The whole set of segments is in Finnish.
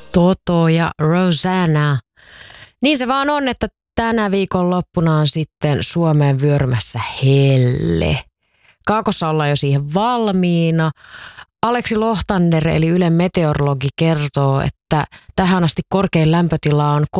Toto ja Rosanna. Niin se vaan on, että tänä viikonloppuna on sitten Suomeen vyörymässä helle. Kaakossa ollaan jo siihen valmiina. Aleksi Lohtander eli Ylen meteorologi kertoo, että tähän asti korkein lämpötila on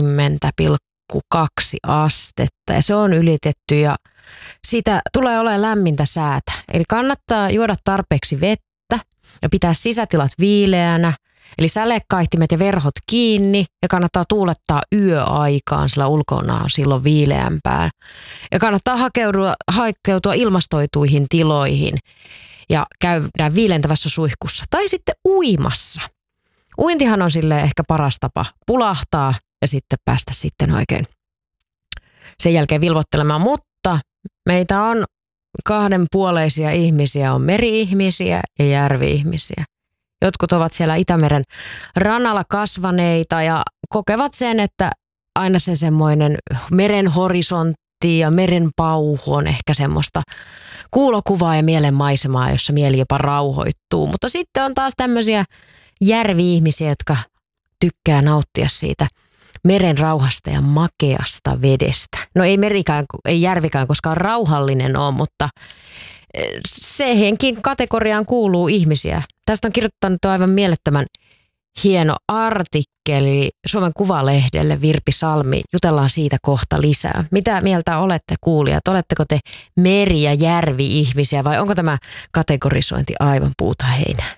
30,2 astetta ja se on ylitetty ja siitä tulee olemaan lämmintä säätä. Eli kannattaa juoda tarpeeksi vettä ja pitää sisätilat viileänä. Eli sälekaihtimet ja verhot kiinni ja kannattaa tuulettaa yöaikaan, sillä ulkona on silloin viileämpää. Ja kannattaa hakeutua ilmastoituihin tiloihin ja käydään viilentävässä suihkussa tai sitten uimassa. Uintihan on silleen ehkä paras tapa pulahtaa ja sitten päästä sitten oikein sen jälkeen vilvoittelemaan. Mutta meitä on kahdenpuoleisia ihmisiä, on meri-ihmisiä ja järvi-ihmisiä. Jotkut ovat siellä Itämeren rannalla kasvaneita ja kokevat sen, että aina se semmoinen meren horisontti ja meren pauhu on ehkä semmoista kuulokuvaa ja mielenmaisemaa, jossa mieli jopa rauhoittuu. Mutta sitten on taas tämmöisiä järvi-ihmisiä, jotka tykkää nauttia siitä meren rauhasta ja makeasta vedestä. No ei järvikään koskaan rauhallinen ole, mutta sehenkin kategoriaan kuuluu ihmisiä. Tästä on kirjoittanut aivan mielettömän hieno artikkeli Suomen Kuvalehdelle Virpi Salmi. Jutellaan siitä kohta lisää. Mitä mieltä olette kuulijat? Oletteko te meri- ja järvi-ihmisiä vai onko tämä kategorisointi aivan puuta heinää?